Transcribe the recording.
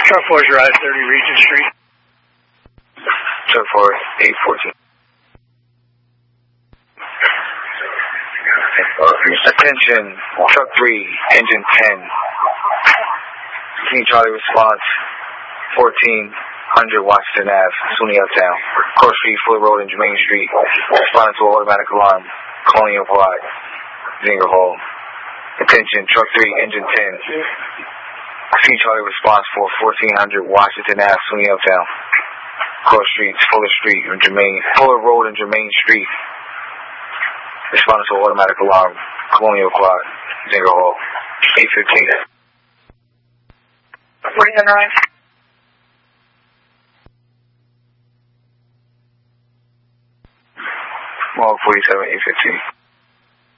Truck 4 Drive, 30 Regent Street. Truck 4, 814. Attention, Truck 3, Engine 10. Team Charlie response, 1400 Washington Ave, SUNY Uptown. Court Street, Fuller Road, and Jermaine Street. Responding to an automatic alarm. Colonial Quad, Zinger Hall. Attention, Truck 3, Engine 10. Team Charlie response for 1400 Washington Ave, SUNY Uptown. Court Street, Fuller Road, and Jermaine Street. Responding to an automatic alarm. Colonial Quad, Zinger Hall, 815. What is the noise? Log 47, 815.